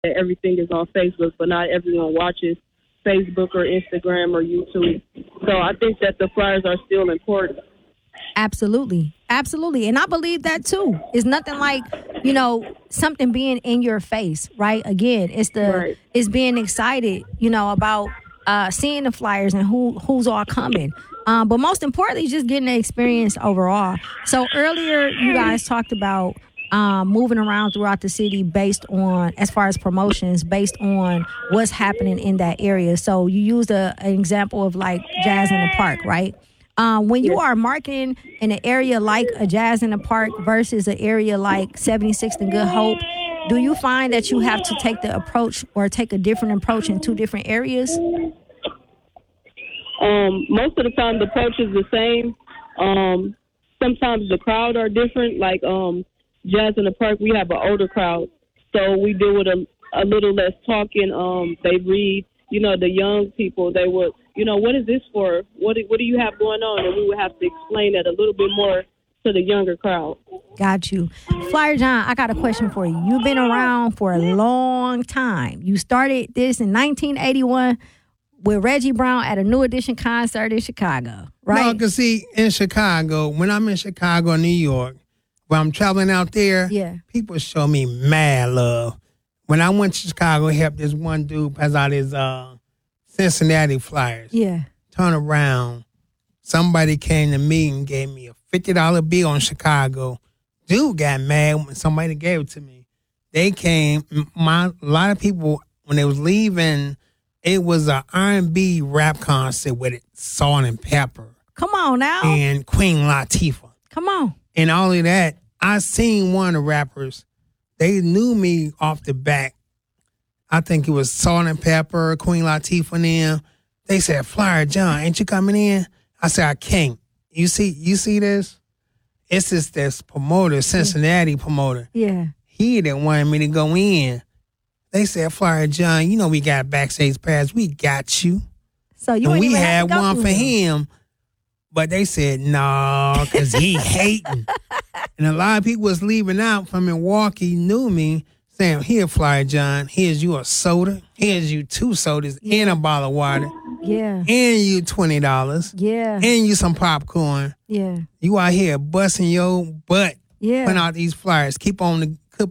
that everything is on Facebook, but not everyone watches Facebook or Instagram or YouTube. So I think that the flyers are still important. Absolutely. Absolutely. And I believe that too. It's nothing like, something being in your face, right? Again, it's being excited, about seeing the flyers and who's all coming. But most importantly, just getting the experience overall. So earlier you guys talked about moving around throughout the city based on, as far as promotions, based on what's happening in that area. So you used an example of like Jazz in the Park, right? When you are marketing in an area like a Jazz in the Park versus an area like 76th and Good Hope, do you find that you have to take the approach or take a different approach in two different areas? Most of the time the approach is the same. Sometimes the crowd are different. Like Jazz in the Park, we have an older crowd, so we do it a little less talking. They read, the young people, they would, what is this for? What do you have going on? And we would have to explain that a little bit more to the younger crowd. Got you. Flyer John, I got a question for you. You've been around for a long time. You started this in 1981 with Reggie Brown at a New Edition concert in Chicago, right? No, because see, in Chicago, when I'm in Chicago, New York, when I'm traveling out there, people show me mad love. When I went to Chicago, I helped this one dude pass out his Cincinnati flyers. Yeah. Turn around. Somebody came to me and gave me a $50 bill on Chicago. Dude got mad when somebody gave it to me. They came, a lot of people, when they was leaving, it was an R&B rap concert with it, Salt and Pepper. Come on now. And Queen Latifah. Come on. And all of that, I seen one of the rappers. They knew me off the back. I think it was Salt and Pepper, Queen Latifah and them. They said, Flyer John, ain't you coming in? I said, I can't. You see this? It's just this promoter, Cincinnati promoter. Yeah. He didn't want me to go in. They said, Flyer John, we got backstage pass. We got you. So you and ain't we even had one for them. him. But they said, no, because he hating. And a lot of people was leaving out from Milwaukee, knew me, saying, here, Flyer John, here's you a soda. Here's you 2 sodas and a bottle of water. Yeah. And you $20. Yeah. And you some popcorn. Yeah. You out here busting your butt. Yeah. Putting out these flyers. Keep up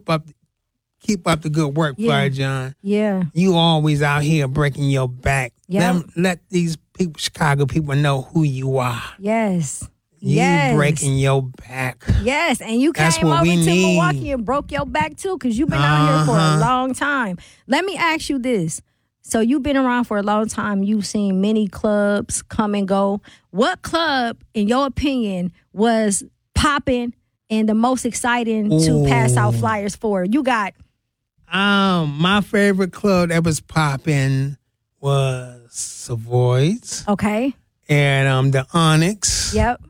the good work, Flyer John. Yeah. You always out here breaking your back. Yeah. Let these people, Chicago people, know who you are. Yes. You breaking your back. Yes, and you That's came what over we to need. Milwaukee and broke your back too, because you've been out here for a long time. Let me ask you this. So you've been around for a long time. You've seen many clubs come and go. What club, in your opinion, was popping and the most exciting to pass out flyers for? You got... My favorite club that was popping was Savoy's. Okay. And the Onyx. Yep.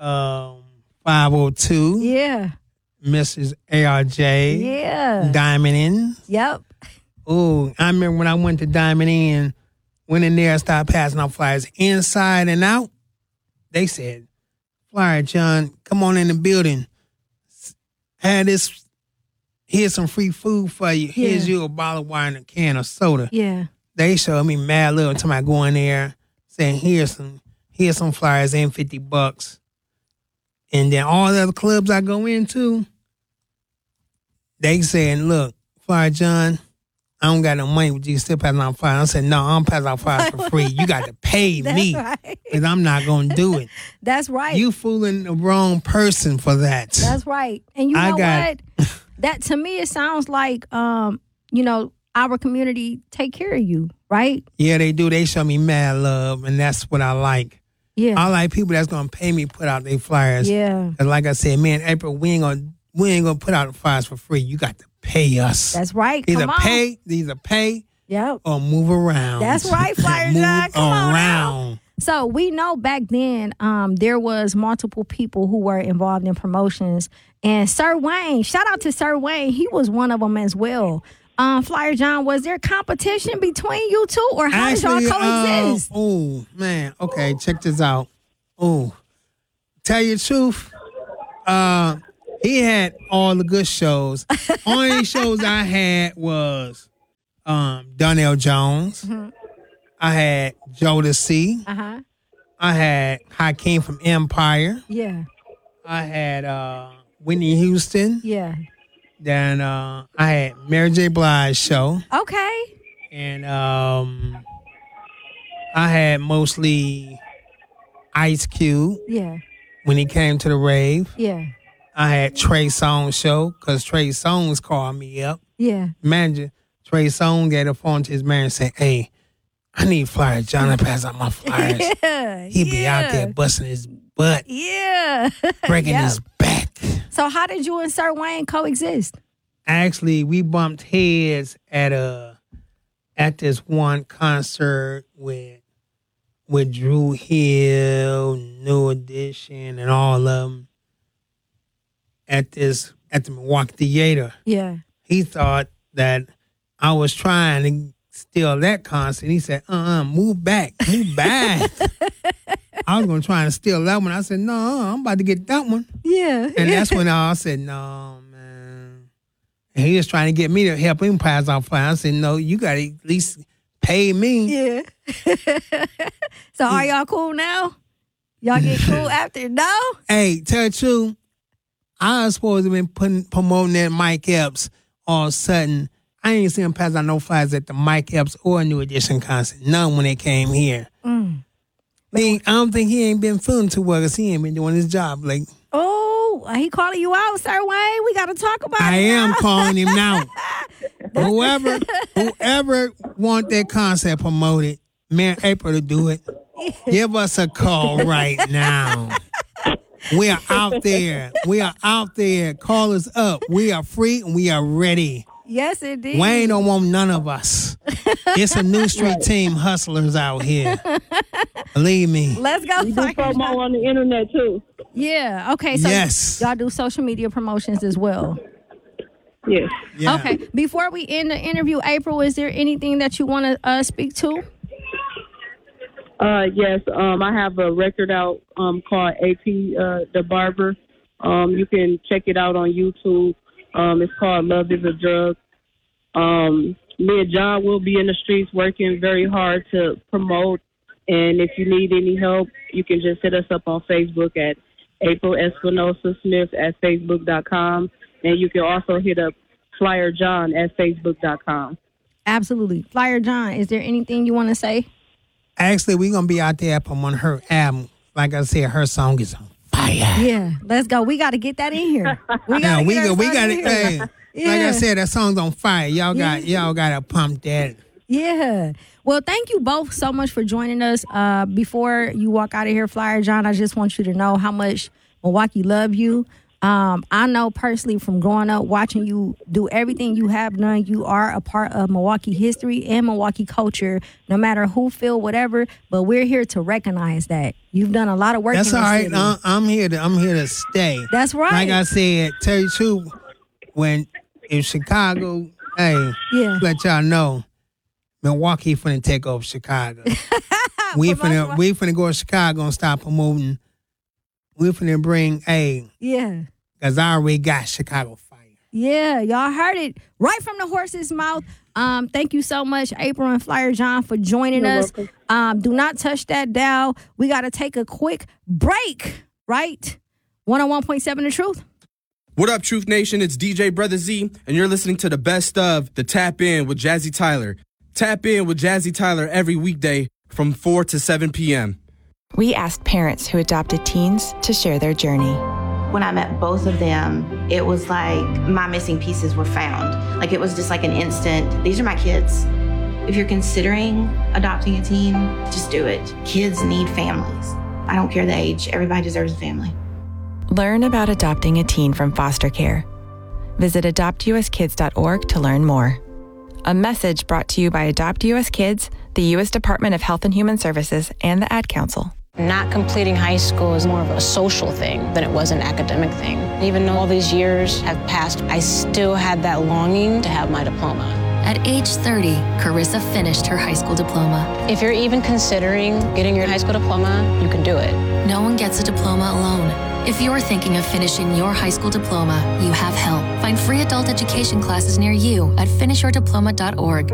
502. Yeah. Mrs. ARJ. Yeah. Diamond Inn. Yep. Oh, I remember when I went to Diamond Inn, went in there and started passing out flyers inside and out. They said, Flyer John, come on in the building. Here's some free food for you. Yeah. Here's you a bottle of wine and a can of soda. Yeah. They showed me mad little until I go in there saying, here's some flyers and $50. And then all the other clubs I go into, they saying, look, Flyer John, I don't got no money with you still passing out flyers. I said, no, I'm passing out flyers for free. You got to pay me because I'm not going to do it. That's right. You fooling the wrong person for that. That's right. And you know what? That to me, it sounds like, our community take care of you, right? Yeah, they do. They show me mad love, and that's what I like. Yeah. I like people that's going to pay me put out their flyers. Yeah. And like I said, me and April, we ain't gonna put out the flyers for free. You got to pay us. That's right. Either pay yep. or move around. That's right, Flyer John. Come on around. Now. So we know back then there was multiple people who were involved in promotions. And Sir Wayne, shout out to Sir Wayne. He was one of them as well. Flyer John, was there competition between you two, or how did y'all coexist? Oh, man. Okay, check this out. Oh, tell you the truth, he had all the good shows. Only shows I had was Donnell Jones. Mm-hmm. I had Jodeci. Uh-huh. I had Hakeem from Empire. Yeah. I had Whitney Houston. Yeah. Then I had Mary J. Blige show. Okay. And I had mostly Ice Cube. Yeah. When he came to the rave. Yeah. I had Trey Songz show because Trey Songz called me up. Yeah. Imagine Trey Songz got a phone to his man and said, "Hey, I need flyers. John to pass out my flyers." He be out there busting his butt. Yeah. Breaking his back. So how did you and Sir Wayne coexist? Actually, we bumped heads at this one concert with Drew Hill, New Edition, and all of them at the Milwaukee Theater. Yeah. He thought that I was trying to steal that concert. He said, move back. I was going to try and steal that one. I said, no, I'm about to get that one. Yeah. And that's when I said, no, man. And he was trying to get me to help him pass off fire. I said, no, you got to at least pay me. Yeah. So are y'all cool now? Y'all get cool after? No? Hey, tell the truth, I was supposed to have been promoting that Mike Epps. All of a sudden, I ain't seen him pass out no flyers at the Mike Epps or New Edition concert. None when they came here. I don't think he ain't been feeling too well because he ain't been doing his job. Like, oh, he calling you out, Sir Wayne. We got to talk about it. I am calling him now. Whoever want that concert promoted, man, April to do it. Give us a call right now. We are out there. Call us up. We are free and we are ready. Yes, indeed. Wayne don't want none of us. It's a New Street team hustlers out here. Believe me. Let's go. We do promo on the internet too. Yeah. Okay. So yes. Y'all do social media promotions as well. Yes. Yeah. Okay. Before we end the interview, April, is there anything that you want to speak to? Yes. I have a record out called AP The Barber. You can check it out on YouTube. It's called Love is a Drug. Me and John will be in the streets working very hard to promote. And if you need any help, you can just hit us up on Facebook at April Espinosa Smith at Facebook.com. And you can also hit up Flyer John at Facebook.com. Absolutely. Flyer John, is there anything you want to say? Actually, we're going to be out there promoting her album. Like I said, her song is on fire. Yeah, let's go. We got to get that in here. We got it. Hey, like I said, that song's on fire. Y'all got to pump that. Yeah. Well, thank you both so much for joining us. Before you walk out of here, Flyer John, I just want you to know how much Milwaukee love you. I know personally from growing up, watching you do everything you have done, you are a part of Milwaukee history and Milwaukee culture, no matter who feel whatever, but we're here to recognize that. You've done a lot of work. That's in all right. City. I'm here to stay. That's right. Like I said, tell you the truth, if Chicago, let y'all know, Milwaukee finna take over Chicago. we finna go to Chicago and stop promoting. We finna bring because I already got Chicago fire. Yeah, y'all heard it right from the horse's mouth. Thank you so much, April and Flyer John, for joining us. Do not touch that dial. We got to take a quick break, right? 101.7 The Truth. What up, Truth Nation? It's DJ Brother Z, and you're listening to the best of the Tap In with Jazzy Tyler. Tap In with Jazzy Tyler every weekday from 4 to 7 p.m. We asked parents who adopted teens to share their journey. When I met both of them, it was like my missing pieces were found. Like it was just like an instant, these are my kids. If you're considering adopting a teen, just do it. Kids need families. I don't care the age, everybody deserves a family. Learn about adopting a teen from foster care. Visit adoptuskids.org to learn more. A message brought to you by Adopt US Kids, the U.S. Department of Health and Human Services, and the Ad Council. Not completing high school is more of a social thing than it was an academic thing. Even though all these years have passed, I still had that longing to have my diploma. At age 30, Carissa finished her high school diploma. If you're even considering getting your high school diploma, you can do it. No one gets a diploma alone. If you're thinking of finishing your high school diploma, you have help. Find free adult education classes near you at finishyourdiploma.org.